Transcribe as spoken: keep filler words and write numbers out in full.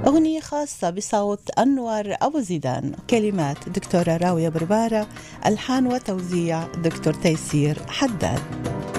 أغنية خاصة بصوت أنور أبو زيدان، كلمات دكتورة راوية بربارة، ألحان وتوزيع دكتور تيسير حداد.